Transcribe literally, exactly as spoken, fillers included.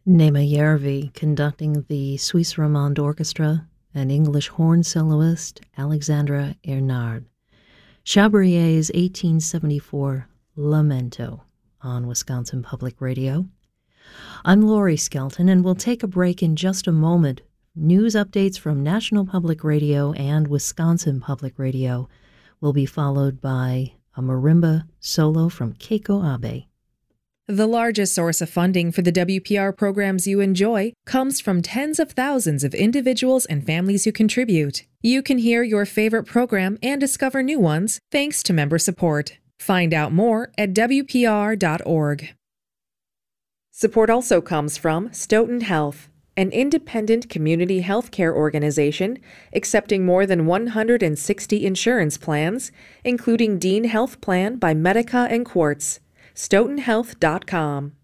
Nema Järvi conducting the Suisse Romande Orchestra and English horn soloist Alexandra Ernard. Chabrier's eighteen seventy-four Lamento on Wisconsin Public Radio. I'm Lori Skelton, and we'll take a break in just a moment. News updates from National Public Radio and Wisconsin Public Radio will be followed by a marimba solo from Keiko Abe. The largest source of funding for the W P R programs you enjoy comes from tens of thousands of individuals and families who contribute. You can hear your favorite program and discover new ones thanks to member support. Find out more at W P R dot org. Support also comes from Stoughton Health, an independent community healthcare organization accepting more than one hundred sixty insurance plans, including Dean Health Plan by Medica and Quartz. Stoughton Health dot com.